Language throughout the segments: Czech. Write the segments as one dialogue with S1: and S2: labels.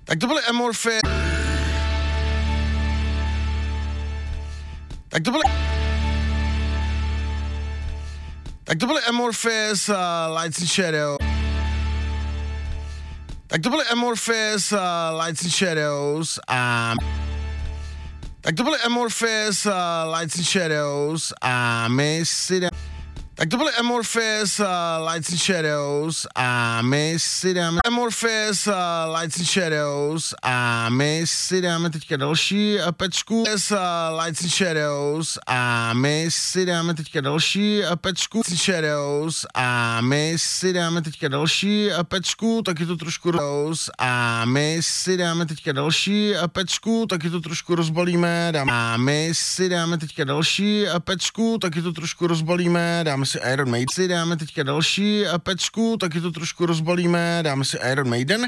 S1: Tak to byly Amorphy. Tak to byly Amorphis, Lights and Shadow. Tak to byly Amorphis, Lights and Shadows a... Tak to byly Amorphis, Lights and Shadows a my si dáme... Tak to byly Amorphis, Lights and Shadows a my si dáme... Amorphis, Lights and Shadows a my si dáme teďka další pecku. Lights and Shadows a my si dáme teďka další pecku. Shadows a my si dáme teďka další pecku, taky to trošku a my si dáme teďka další pecku, taky to trošku rozbalíme, a my si dáme teďka další pecku, taky to trošku rozbalíme, dáme si Iron Maiden, si dáme teďka další pecku, taky to trošku rozbalíme, dáme si Iron Maiden,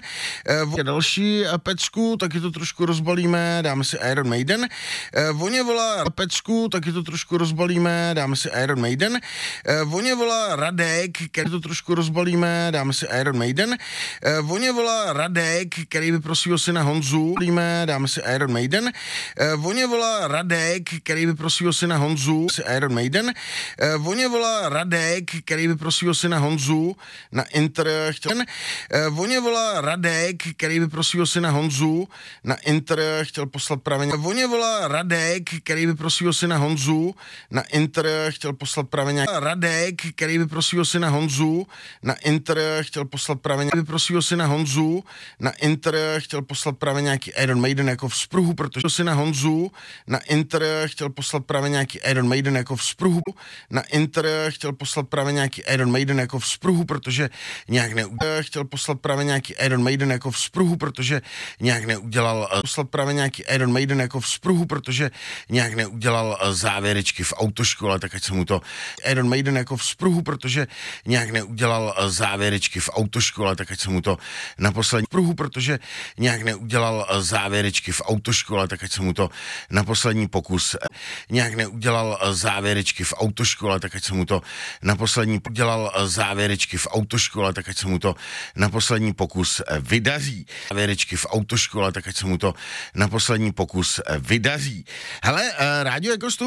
S1: další pecku, taky to trošku rozbalíme, dáme si Iron Maiden, voně volá pecku, taky to trošku rozbalíme, dáme si Iron Maiden, voně volá Radek, který to trošku rozbalíme, dáme si Iron Maiden, voně volá Radek, který by pro svýho syna Honzu, dáme si Iron Maiden, voně volá Radek, který by pro svýho syna Honzu, si Iron Maiden, voně volá Radek, který by pro svýho syna Honzu na Inter chtěl, voně volá Radek, který by pro svýho syna Honzu na Inter chtěl poslat praveně, voně volá Radek, který by pro svýho syna Honzu na Inter chtěl poslat praveně, Radek, který by pro svýho syna Honzu na Inter chtěl poslat praveně, by pro svýho syna Honzu na Inter chtěl poslat právě nějaký Iron Maiden jako vzpruhu, protože syna Honzu na Inter chtěl poslat právě nějaký Iron Maiden jako vzpruhu, na Inter chtěl poslat právě nějaký Iron Maiden jako vzpruhu, protože nějak chtěl poslat právě nějaký Iron Maiden jako vzpruhu, protože nějak neudělal poslat právě nějaký Iron Maiden jako vzpruhu, protože nějak neudělal závěrečky v autoškole, tak ať se mu to Iron Maiden jako vzpruhu, protože nějak neudělal závěrečky v autoškole, tak ať se mu to na poslední pruhu, protože nějak neudělal závěrečky v autoškole, tak ať se mu to na poslední pokus nějak neudělal závěrečky v autoškole, tak ať se mu to na poslední udělal závěrečky v autoškole, tak ať se mu to na poslední pokus vydaří. Závěrečky v autoškole, tak ať se mu to na poslední pokus vydaří. Hele, Rádio Ekostu